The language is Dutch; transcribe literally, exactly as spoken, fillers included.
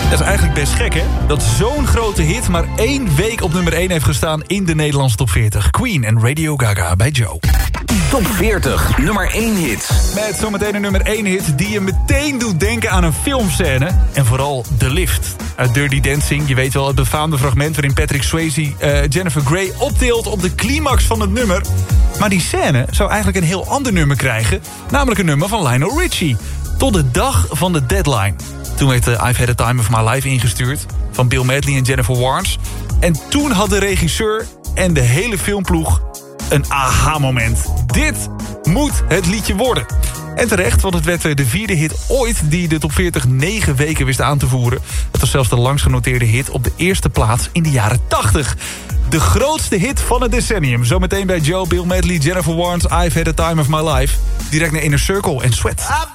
Dat is eigenlijk best gek, hè? Dat zo'n grote hit maar één week op nummer één heeft gestaan in de Nederlandse top veertig. Queen en Radio Gaga bij Joe. Top veertig, nummer één hit. Met zometeen een nummer één hit die je meteen doet denken aan een filmscène. En vooral The Lift uit Dirty Dancing. Je weet wel, het befaamde fragment waarin Patrick Swayze uh, Jennifer Grey optilt op de climax van het nummer. Maar die scène zou eigenlijk een heel ander nummer krijgen. Namelijk een nummer van Lionel Richie. Tot de dag van de deadline. Toen werd uh, I've Had a Time of My Life ingestuurd van Bill Medley en Jennifer Warnes. En toen had de regisseur en de hele filmploeg een aha-moment. Dit moet het liedje worden. En terecht, want het werd de vierde hit ooit die de top veertig negen weken wist aan te voeren. Het was zelfs de langst genoteerde hit op de eerste plaats in de jaren tachtig. De grootste hit van het decennium. Zometeen bij Joe, Bill Medley, Jennifer Warnes, I've Had a Time of My Life. Direct naar Inner Circle en Sweat.